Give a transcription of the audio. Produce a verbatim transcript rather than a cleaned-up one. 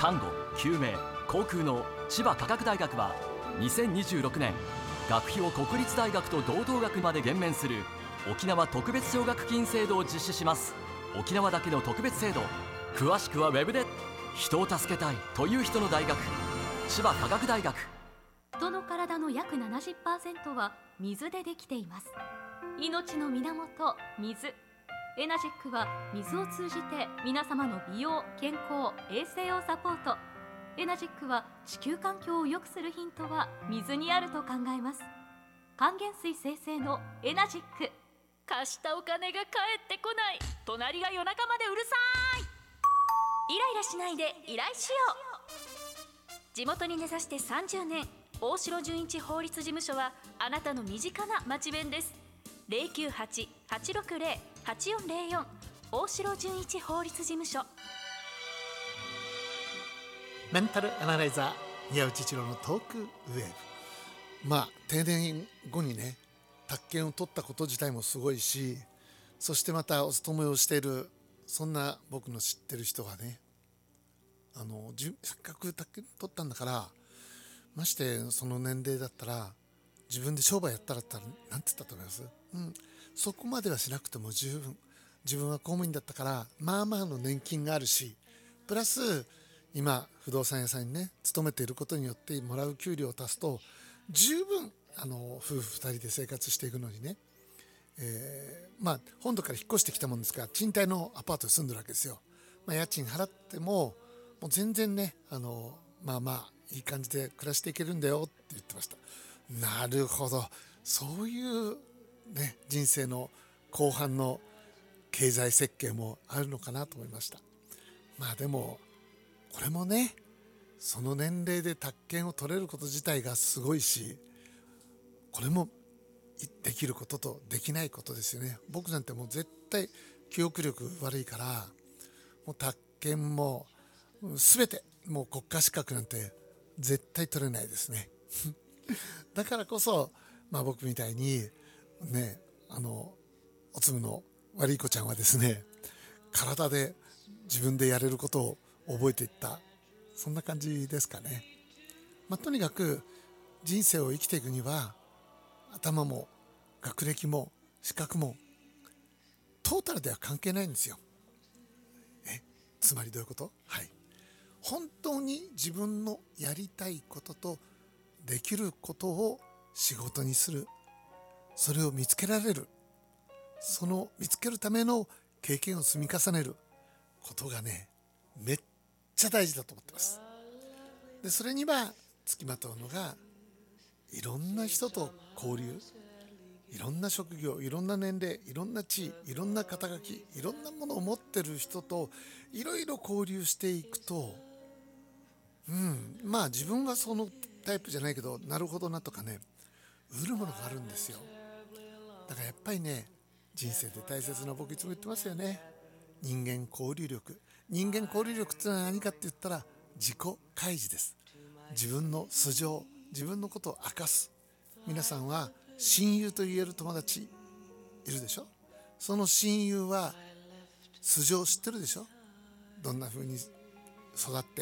看護、救命、航空の千葉科学大学はにせんにじゅうろくねん学費を国立大学と同等額まで減免する沖縄特別奨学金制度を実施します。沖縄だけの特別制度、詳しくはウェブで。人を助けたいという人の大学、千葉科学大学。 人の体の約 ななじゅっパーセント は水でできています。命の源、水。エナジックは水を通じて皆様の美容、健康、衛生をサポート。エナジックは地球環境を良くするヒントは水にあると考えます。還元水生成のエナジック。 貸したお金が返ってこない、隣が夜中までうるさい。イライラしないで依頼しよう。地元に根ざしてさんじゅうねん、大城純一法律事務所はあなたの身近な町弁です。 ゼロきゅうはち はちろくゼロ はちよんゼロよん 大城純一法律事務所。 メンタルアナライザー宮内一郎のトークウェーブ。まあ定年後にね宅建を取ったこと自体もすごいし、そしてまたお勤めをしているそんな僕の知ってる人がね、あのせっかく宅建取ったんだから、ましてその年齢だったら自分で商売やったらったらなんて言ったと思います？うん、そこまではしなくても十分、自分は公務員だったからまあまあの年金があるし、プラス今不動産屋さんにね勤めていることによってもらう給料を足すと十分あの夫婦ふたりで生活していくのにね、えー、まあ本土から引っ越してきたもんですから賃貸のアパートに住んでるわけですよ。まあ、家賃払ってももう全然ねあのまあまあいい感じで暮らしていけるんだよって言ってました。なるほど、そういうね人生の後半の経済設計もあるのかなと思いました。まあでもこれもねその年齢で宅建を取れること自体がすごいし、これもできることとできないことですよね。僕なんてもう絶対記憶力悪いから、もう宅建も全てもう国家資格なんて絶対取れないですねだからこそ、まあ、僕みたいにねあのおつむの悪い子ちゃんはですね、体で自分でやれることを覚えていった、そんな感じですかね。まあ、とにかく人生を生きていくには頭も学歴も資格もトータルでは関係ないんですよ。えつまりどういうこと？はい、本当に自分のやりたいこととできることを仕事にする、それを見つけられる、その見つけるための経験を積み重ねることがねめっちゃ大事だと思ってます。でそれには付きまとうのがいろんな人と交流、いろんな職業、いろんな年齢、いろんな地位、いろんな肩書き、いろんなものを持ってる人といろいろ交流していくと、うんまあ自分はそのタイプじゃないけどなるほどなとかね、売るものがあるんですよ。だからやっぱりね人生で大切な、僕いつも言ってますよね、人間交流力。人間交流力ってのは何かって言ったら自己開示です。自分の素性、自分のことを明かす。皆さんは親友と言える友達いるでしょ。その親友は素性を知ってるでしょ。どんな風に育って